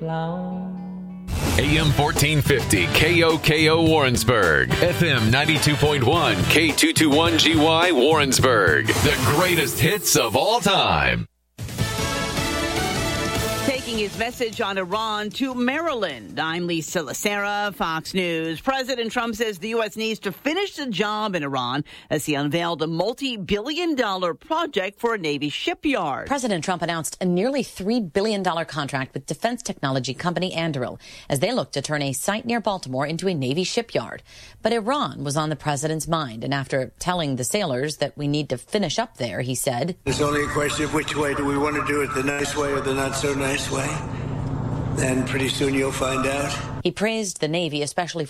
AM 1450 KOKO Warrensburg, FM 92.1 K221GY Warrensburg. The greatest hits of all time. Taking his message on Iran to Maryland. I'm Lisa Lacera, Fox News. President Trump says the U.S. needs to finish the job in Iran as he unveiled a multi-billion-dollar project for a Navy shipyard. President Trump announced a nearly $3 billion contract with defense technology company Anduril as they look to turn a site near Baltimore into a Navy shipyard. But Iran was on the president's mind, and after telling the sailors that we need to finish up there, he said, "There's only a question of which way do we want to do it, the nice way or the not so nice way. Then pretty soon you'll find out." He praised the Navy, especially for